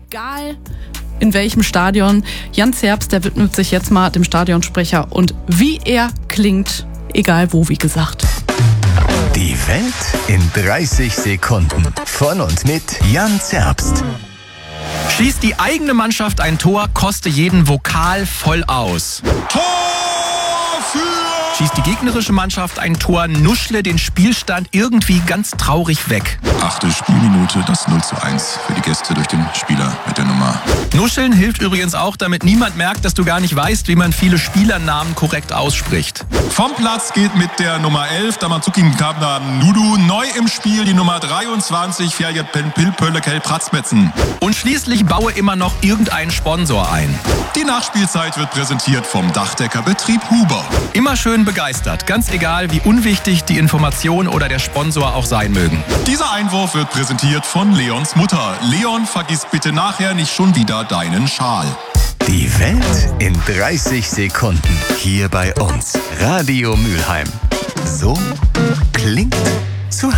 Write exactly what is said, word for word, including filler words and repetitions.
Egal in welchem Stadion. Jan Zerbst, der widmet sich jetzt mal dem Stadionsprecher und wie er klingt, egal wo, wie gesagt. Die Welt in dreißig Sekunden. Von und mit Jan Zerbst. Schießt die eigene Mannschaft ein Tor, koste jeden Vokal voll aus. Tor für... Schießt die gegnerische Mannschaft ein Tor, nuschle den Spielstand irgendwie ganz traurig weg. Achte Spielminute, das null zu eins für die Gäste durch den Spieler mit der Nummer. Nuscheln hilft übrigens auch, damit niemand merkt, dass du gar nicht weißt, wie man viele Spielernamen korrekt ausspricht. Vom Platz geht mit der Nummer elf, Damazuki Kabna Nudu, neu im Spiel die Nummer dreiundzwanzig, Fjalljet Pilpölle Kell Pratzmetzen. Und schließlich baue immer noch irgendeinen Sponsor ein. Die Nachspielzeit wird präsentiert vom Dachdeckerbetrieb Huber. Immer schön begeistert, ganz egal, wie unwichtig die Information oder der Sponsor auch sein mögen. Dieser Einwurf wird präsentiert von Leons Mutter. Leon, vergiss bitte nachher nicht schon wieder deinen Schal. Die Welt in dreißig Sekunden. Hier bei uns. Radio Mülheim. So klingt